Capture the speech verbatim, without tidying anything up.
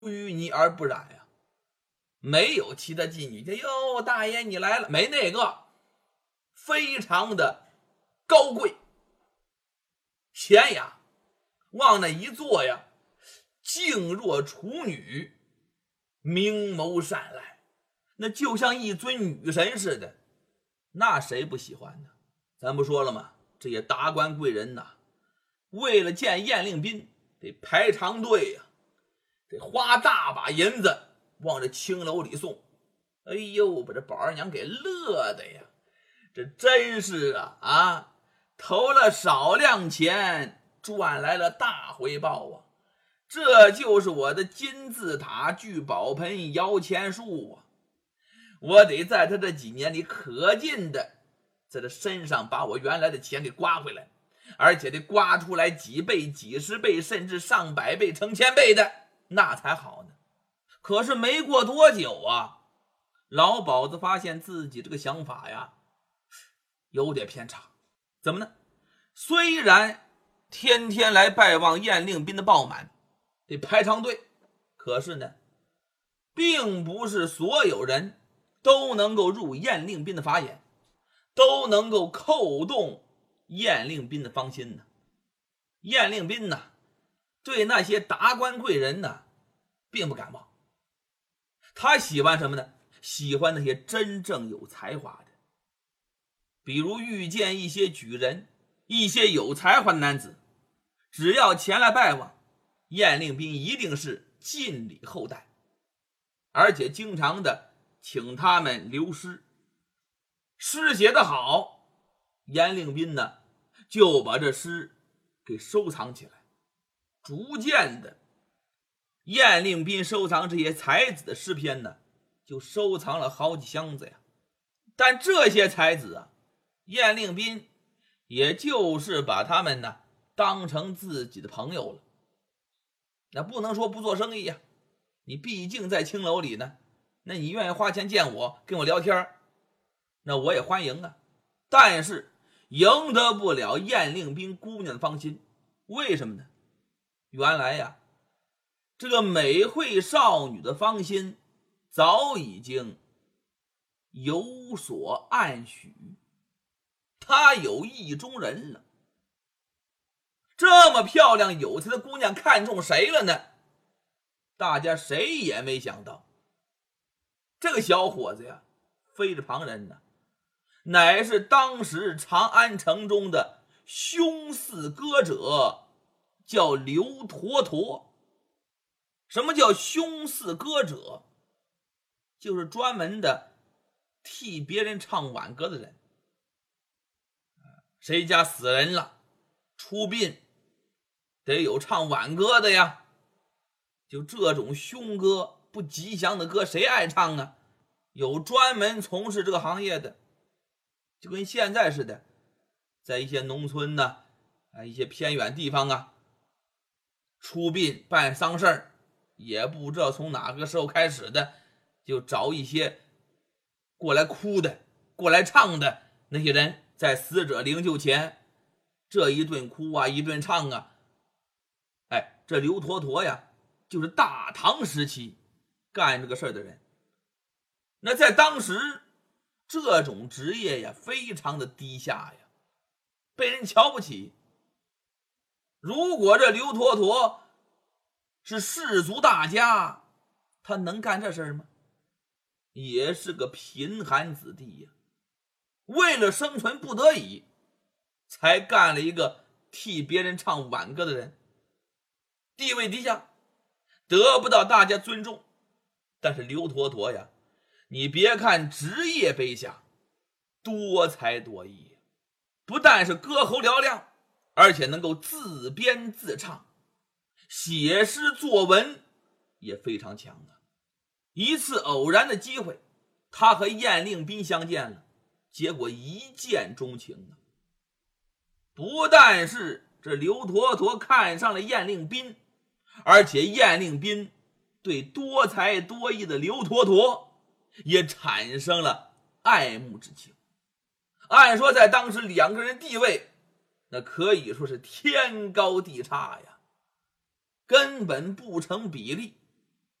淤泥而不染呀，没有其他妓女，哟，大爷你来了，没那个，非常的高贵娴雅，往那一坐呀，静若处女，明眸善睐，那就像一尊女神似的，那谁不喜欢呢？咱不说了吗？这些达官贵人呐，为了见燕令斌得排长队呀、啊，得花大把银子往这青楼里送。哎呦，把这宝二娘给乐的呀，这真是啊啊，投了少量钱，赚来了大回报啊！这就是我的金字塔聚宝盆摇钱树啊！我得在他这几年里可劲的在他身上把我原来的钱给刮回来，而且得刮出来几倍、几十倍，甚至上百倍、成千倍的，那才好呢。可是没过多久啊，老鸨子发现自己这个想法呀有点偏差。怎么呢？虽然天天来拜望燕令斌的鲍满得排长队，可是呢，并不是所有人都能够入燕令斌的法眼，都能够扣动燕令斌的芳心呢。燕令斌呢，对那些达官贵人呢，并不感冒。他喜欢什么呢？喜欢那些真正有才华的，比如遇见一些举人，一些有才华的男子，只要前来拜望，燕令斌一定是尽礼厚待，而且经常的请他们留诗，诗写得好，燕令斌呢就把这诗给收藏起来。逐渐的，燕令斌收藏这些才子的诗篇呢，就收藏了好几箱子呀。但这些才子啊，燕令斌也就是把他们呢当成自己的朋友了。那不能说不做生意呀，你毕竟在青楼里呢，那你愿意花钱见我，跟我聊天，那我也欢迎啊。但是赢得不了燕令斌姑娘的芳心，为什么呢？原来呀，这个美惠少女的芳心早已经有所暗许，她有意中人了。这么漂亮有才的姑娘看中谁了呢？大家谁也没想到，这个小伙子呀，非是旁人呢，乃是当时长安城中的凶四歌者，叫刘坨坨。什么叫凶四歌者？就是专门的替别人唱挽歌的人。谁家死人了，出殡得有唱挽歌的呀，就这种凶歌不吉祥的歌谁爱唱啊？有专门从事这个行业的，就跟现在似的，在一些农村呢、啊、一些偏远地方啊，出殡办丧事儿，也不知道从哪个时候开始的，就找一些过来哭的、过来唱的那些人，在死者灵柩前这一顿哭啊，一顿唱啊。哎，这刘坨坨呀，就是大唐时期干这个事儿的人。那在当时，这种职业呀，非常的低下呀，被人瞧不起。如果这刘坨坨是士族大家，他能干这事儿吗？也是个贫寒子弟呀，为了生存不得已，才干了一个替别人唱挽歌的人。地位低下，得不到大家尊重。但是刘坨坨呀，你别看职业卑下，多才多艺，不但是歌喉嘹亮，而且能够自编自唱，写诗作文也非常强啊。一次偶然的机会，他和燕令斌相见了，结果一见钟情啊。不但是这刘坨坨看上了燕令斌，而且燕令斌对多才多艺的刘坨坨也产生了爱慕之情。按说在当时两个人地位那可以说是天高地差呀，根本不成比例。